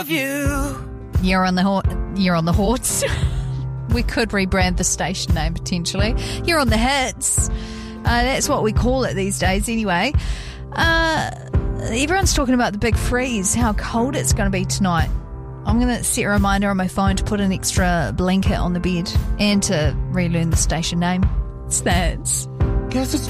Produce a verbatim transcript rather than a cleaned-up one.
of you. You're on the ho- You're on the horse. We could rebrand the station name potentially. You're on the hits. Uh, that's what we call it these days anyway. Uh, everyone's talking about the big freeze, how cold it's going to be tonight. I'm going to set a reminder on my phone to put an extra blanket on the bed and to relearn the station name. It's that. Guess it's